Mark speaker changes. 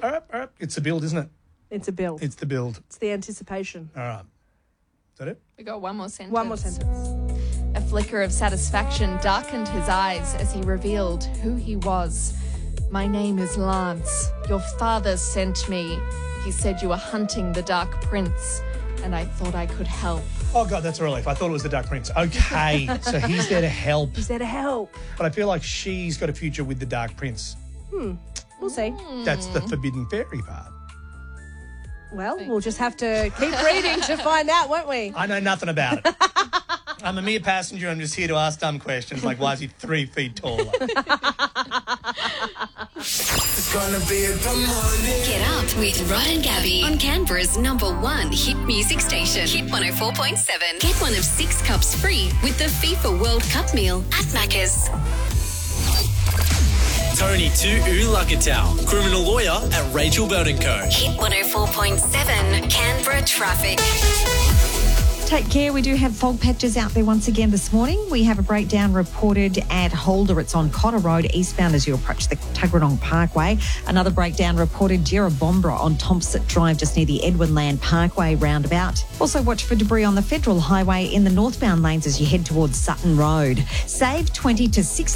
Speaker 1: It's the build, isn't it?
Speaker 2: It's a build.
Speaker 1: It's the build.
Speaker 2: It's the anticipation.
Speaker 1: All right. Is that it?
Speaker 3: We got one more sentence.
Speaker 2: One more sentence.
Speaker 3: A flicker of satisfaction darkened his eyes as he revealed who he was. My name is Lance. Your father sent me. He said you were hunting the Dark Prince, and I thought I could help.
Speaker 1: Oh, God, that's a relief. I thought it was the Dark Prince. Okay, so he's there to help.
Speaker 2: He's there to help.
Speaker 1: But I feel like she's got a future with the Dark Prince.
Speaker 2: We'll see.
Speaker 1: That's the forbidden fairy part.
Speaker 2: Well, we'll just have to keep reading to find out, won't we?
Speaker 1: I know nothing about it. I'm a mere passenger. I'm just here to ask dumb questions like, why is he 3 feet taller?
Speaker 4: It's gonna be a good morning.
Speaker 5: Get up with Rod and Gabby on Canberra's #1 hit music station, Hit 104.7. Get one of 6 cups free with the FIFA World Cup meal at Macca's.
Speaker 6: Tony Tu'ulakatau, criminal lawyer at Rachel Belt & Co.
Speaker 5: Hit 104.7 Canberra traffic.
Speaker 7: Take care. We do have fog patches out there once again this morning. We have a breakdown reported at Holder. It's on Cotter Road, eastbound as you approach the Tuggeranong Parkway. Another breakdown reported Jerrabombra on Thompson Drive, just near the Edwin Land Parkway roundabout. Also watch for debris on the Federal Highway in the northbound lanes as you head towards Sutton Road. Save 20 to 60